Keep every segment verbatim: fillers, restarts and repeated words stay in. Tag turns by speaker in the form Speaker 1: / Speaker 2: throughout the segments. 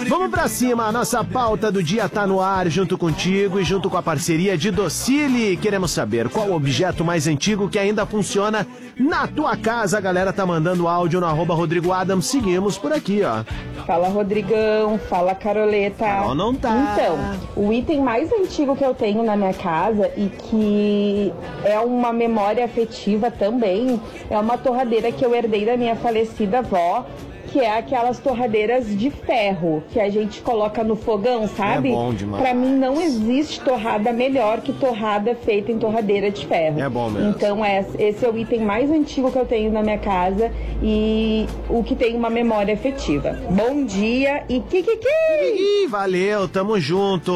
Speaker 1: Vamos pra cima, a nossa pauta do dia tá no ar, junto contigo e junto com a parceria de Docile. Queremos saber qual o objeto mais antigo que ainda funciona na tua casa. A galera tá mandando áudio no arroba Rodrigo Adams. Seguimos por aqui, ó.
Speaker 2: Fala, Rodrigão. Fala, Caroleta.
Speaker 1: Carol não tá.
Speaker 2: Então, o item mais antigo que eu tenho na minha casa e que é uma memória afetiva também é uma torradeira que eu herdei da minha falecida avó, que é aquelas torradeiras de ferro que a gente coloca no fogão, sabe?
Speaker 1: É bom demais.
Speaker 2: Pra mim não existe torrada melhor que torrada feita em torradeira de ferro.
Speaker 1: É bom mesmo.
Speaker 2: Então é, esse é o item mais antigo que eu tenho na minha casa e o que tem uma memória afetiva. Bom dia e kikiki!
Speaker 1: Ih, valeu, tamo junto.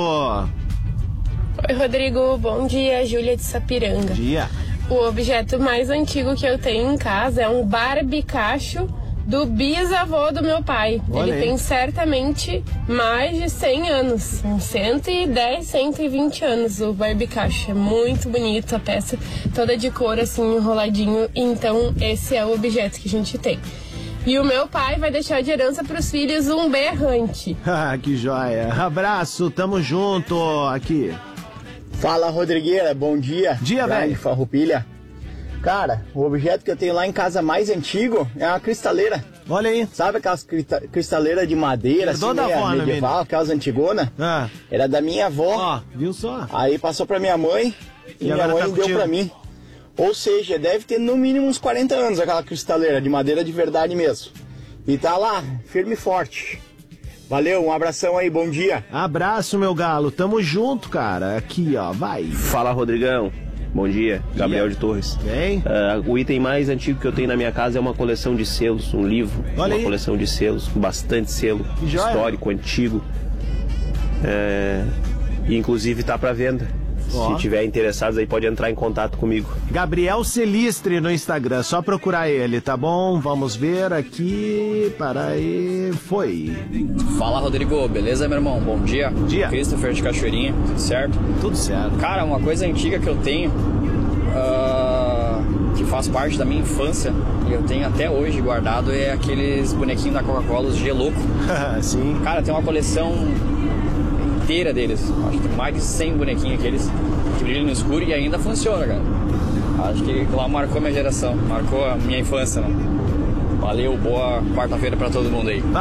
Speaker 3: Oi, Rodrigo, bom dia, Júlia de Sapiranga.
Speaker 1: Bom dia.
Speaker 3: O objeto mais antigo que eu tenho em casa é um barbicacho do bisavô do meu pai.
Speaker 1: Olha
Speaker 3: Ele
Speaker 1: aí.
Speaker 3: tem certamente mais de cem anos, uns cento e dez, cento e vinte anos o barbicacho. É muito bonito, a peça toda de couro assim, enroladinho. Então esse é o objeto que a gente tem. E o meu pai vai deixar de herança para os filhos um berrante.
Speaker 1: Ah, que joia. Abraço, tamo junto aqui.
Speaker 4: Fala, Rodrigueira, bom dia.
Speaker 1: Dia,
Speaker 4: Grande
Speaker 1: velho.
Speaker 4: Farroupilha. Cara, o objeto que eu tenho lá em casa mais antigo é uma cristaleira.
Speaker 1: Olha aí.
Speaker 4: Sabe aquelas crista- cristaleiras de madeira,
Speaker 1: Herdou
Speaker 4: assim,
Speaker 1: da
Speaker 4: meia
Speaker 1: avó, né,
Speaker 4: medieval,
Speaker 1: menino?
Speaker 4: aquelas antigonas?
Speaker 1: Ah,
Speaker 4: Era da minha avó.
Speaker 1: ó, viu só?
Speaker 4: Aí passou pra minha mãe e,
Speaker 1: E
Speaker 4: minha
Speaker 1: agora
Speaker 4: mãe
Speaker 1: tá
Speaker 4: deu
Speaker 1: contigo.
Speaker 4: pra mim. Ou seja, deve ter no mínimo uns quarenta anos aquela cristaleira de madeira de verdade mesmo. E tá lá, firme e forte. Valeu, um abração aí, bom dia.
Speaker 1: Abraço, meu galo, tamo junto, cara. Aqui, ó, vai.
Speaker 5: Fala, Rodrigão. Bom dia, Gabriel
Speaker 1: Dia.
Speaker 5: de Torres.
Speaker 1: Bem?
Speaker 5: Ah, o item mais antigo que eu tenho na minha casa é uma coleção de selos, um livro,
Speaker 1: Olha
Speaker 5: uma
Speaker 1: aí.
Speaker 5: coleção de selos, com bastante selo,
Speaker 1: Que joia.
Speaker 5: histórico, antigo. É, e inclusive tá para venda.
Speaker 1: Ó.
Speaker 5: Se tiver interessados aí pode entrar em contato comigo.
Speaker 1: Gabriel Celistre no Instagram, só procurar ele, tá bom? Vamos ver aqui, para aí, foi.
Speaker 6: Fala, Rodrigo, beleza, meu irmão? Bom dia.
Speaker 1: Dia.
Speaker 6: Christopher de Cachoeirinha, tudo certo?
Speaker 1: Tudo certo.
Speaker 6: Cara, uma coisa antiga que eu tenho, ah, que faz parte da minha infância, e eu tenho até hoje guardado, é aqueles bonequinhos da Coca-Cola, os G-Louco.
Speaker 1: Sim.
Speaker 6: Cara, tem uma coleção inteira deles. Acho que tem mais de cem bonequinhos aqueles que brilham no escuro e ainda funciona, cara. Acho que lá marcou minha geração, marcou a minha infância, né? Valeu, boa quarta-feira pra todo mundo aí.